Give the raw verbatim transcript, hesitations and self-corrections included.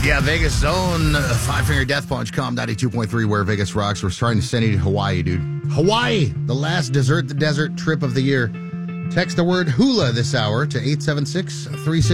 Yeah, Vegas Zone, uh, Five Finger Death Punch, Com ninety-two point three, where Vegas rocks. We're trying to send you to Hawaii, dude. Hawaii, the last desert the desert trip of the year. Text the word hula this hour to eight seven six, three six